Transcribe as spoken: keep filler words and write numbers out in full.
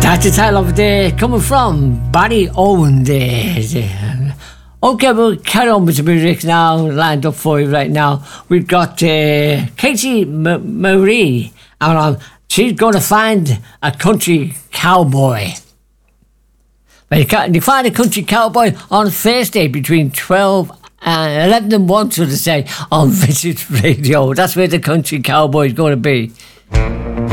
That's the title of the coming from Barry Owen there. Okay, we'll carry on with the music now, lined up for you right now. We've got uh, Katie M- Marie, and um, she's going to find a country cowboy. But you, can, you find a country cowboy on Thursday between twelve and eleven and one, so to say, on Visit Radio. That's where the country cowboy is going to be.